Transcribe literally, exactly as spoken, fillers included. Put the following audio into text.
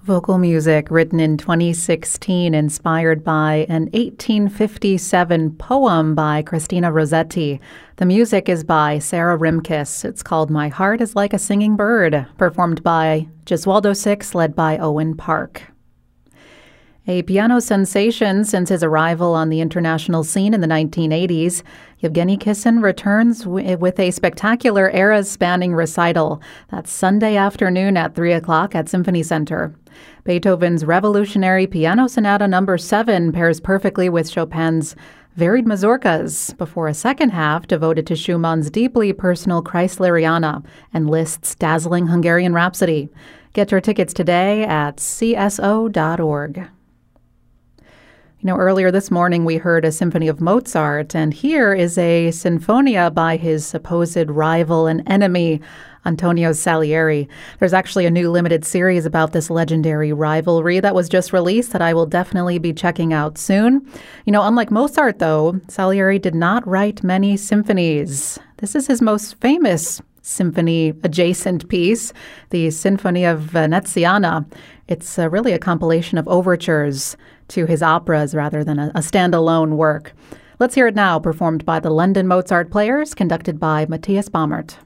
Vocal music written in twenty sixteen, inspired by an eighteen fifty-seven poem by Christina Rossetti. The music is by Sarah Rimkus. It's called My Heart is Like a Singing Bird, performed by Gesualdo Six, led by Owen Park. A piano sensation since his arrival on the international scene in the nineteen eighties, Yevgeny Kissin returns w- with a spectacular eras-spanning recital. That's Sunday afternoon at three o'clock at Symphony Center. Beethoven's Revolutionary Piano Sonata Number seven pairs perfectly with Chopin's Varied Mazurkas before a second half devoted to Schumann's deeply personal Kreisleriana and Liszt's dazzling Hungarian Rhapsody. Get your tickets today at c s o dot org. You know, earlier this morning we heard a symphony of Mozart, and here is a sinfonia by his supposed rival and enemy, Antonio Salieri. There's actually a new limited series about this legendary rivalry that was just released that I will definitely be checking out soon. You know, unlike Mozart, though, Salieri did not write many symphonies. This is his most famous symphony-adjacent piece, the Symphony of Veneziana. It's uh, really a compilation of overtures to his operas rather than a, a standalone work. Let's hear it now, performed by the London Mozart Players, conducted by Matthias Baumert.